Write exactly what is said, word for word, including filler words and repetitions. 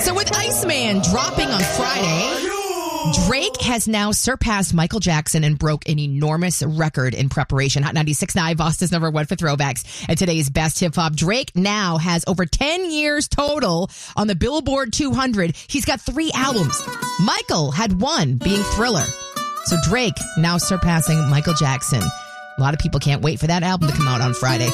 So with Iceman dropping on Friday, Drake has now surpassed Michael Jackson and broke an enormous record in preparation. Hot ninety-six point nine, Boston's number one for throwbacks. And today's best hip hop, Drake now has over ten years total on the Billboard two hundred. He's got three albums. Michael had one, being Thriller. So Drake now surpassing Michael Jackson. A lot of people can't wait for that album to come out on Friday.